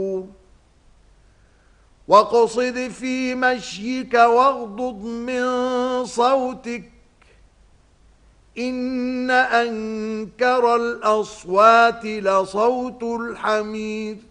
واقصد في مشيك واغضض من صوتك إن أنكر الأصوات لصوت الحمير